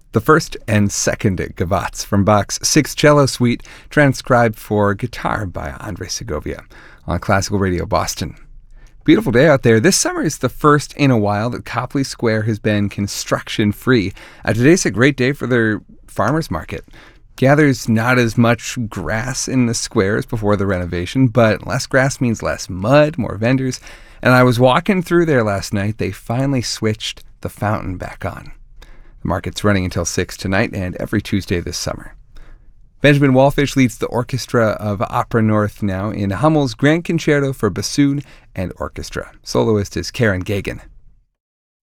The first and second Gavottes from Bach's Sixth Cello Suite, transcribed for guitar by Andre Segovia on Classical Radio Boston. Beautiful day out there. This summer is the first in a while that Copley Square has been construction-free. Today's a great day for their farmers market. Yeah, there's not as much grass in the squares before the renovation, but less grass means less mud, more vendors. And I was walking through there last night. They finally switched the fountain back on. The market's running until 6 tonight and every Tuesday this summer. Benjamin Wallfish leads the orchestra of Opera North now in Hummel's Grand Concerto for Bassoon and Orchestra. Soloist is Karen Gagan.